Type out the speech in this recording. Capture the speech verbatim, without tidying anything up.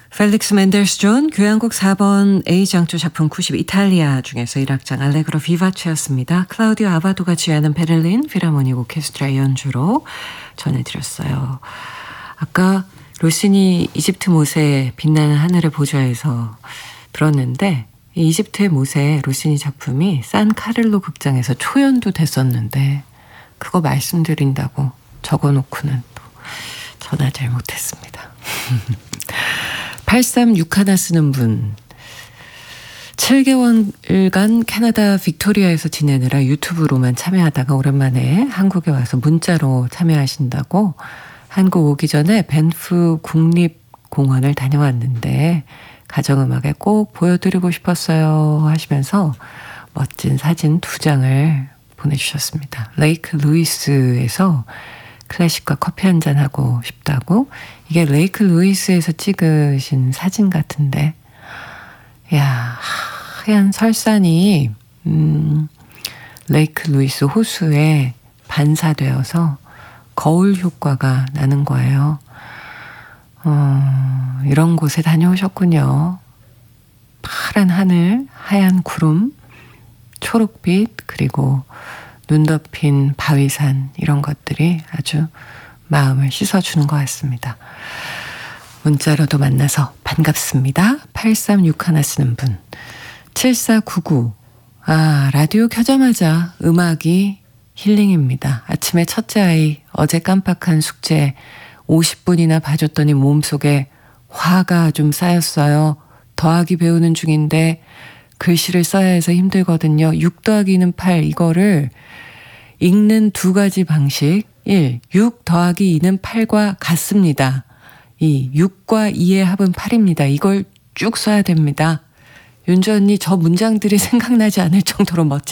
펠릭스 멘델스 존 교향곡 사 번 A장조 작품 구십 이탈리아 중에서 일 악장 알레그로 비바치였습니다. 클라우디오 아바도가 지휘하는 베를린 필하모닉 오케스트라의 연주로 전해드렸어요. 아까 로시니 이집트 모세 빛나는 하늘을 보좌에서 들었는데 이 이집트의 모세 로시니 작품이 산 카를로 극장에서 초연도 됐었는데 그거 말씀드린다고 적어놓고는 또 전화를 못했습니다. 팔삼육 하나 쓰는 분, 칠 개월간 캐나다 빅토리아에서 지내느라 유튜브로만 참여하다가 오랜만에 한국에 와서 문자로 참여하신다고 한국 오기 전에 밴프 국립공원을 다녀왔는데 가정음악에 꼭 보여드리고 싶었어요 하시면서 멋진 사진 두 장을 보내주셨습니다. 레이크 루이스에서 클래식과 커피 한잔 하고 싶다고. 이게 레이크 루이스에서 찍으신 사진 같은데, 야, 하얀 설산이 음, 레이크 루이스 호수에 반사되어서 거울 효과가 나는 거예요. 어, 이런 곳에 다녀오셨군요. 파란 하늘, 하얀 구름, 초록빛, 그리고 눈 덮인 바위산, 이런 것들이 아주 마음을 씻어주는 것 같습니다. 문자로도 만나서 반갑습니다. 팔삼육 하나 쓰는 분. 칠사구구. 아, 라디오 켜자마자 음악이 힐링입니다. 아침에 첫째 아이 어제 깜빡한 숙제 오십 분이나 봐줬더니 몸속에 화가 좀 쌓였어요. 더하기 배우는 중인데 글씨를 써야 해서 힘들거든요. 육 더하기 이는 팔, 이거를 읽는 두 가지 방식. 일. 육 더하기 이는 팔과 같습니다. 이. 육과 이의 합은 팔입니다. 이걸 쭉 써야 됩니다. 윤주 언니, 저 문장들이 생각나지 않을 정도로 멋진